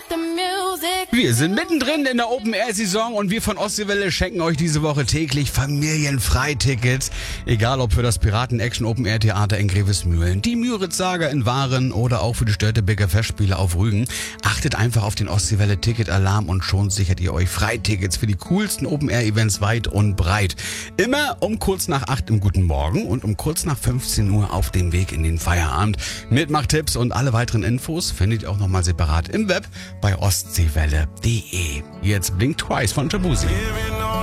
Wir sind mittendrin in der Open-Air-Saison und wir von Ostseewelle schenken euch diese Woche täglich Familienfreitickets. Egal ob für das Piraten-Action-Open-Air-Theater in Grevesmühlen, die Müritz-Saga in Waren oder auch für die Störtebeker Festspiele auf Rügen. Achtet einfach auf den Ostseewelle-Ticket-Alarm und schon sichert ihr euch Freitickets für die coolsten Open-Air-Events weit und breit. Immer um kurz nach 8 im Guten Morgen und um kurz nach 15 Uhr auf dem Weg in den Feierabend. Mitmachtipps und alle weiteren Infos findet ihr auch nochmal separat im Web bei ostseewelle.de. Jetzt Blink Twice von Tabusi.